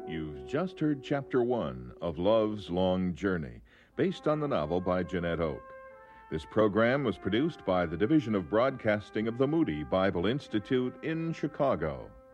You've just heard Chapter 1 of Love's Long Journey, based on the novel by Jeanette Oke. This program was produced by the Division of Broadcasting of the Moody Bible Institute in Chicago.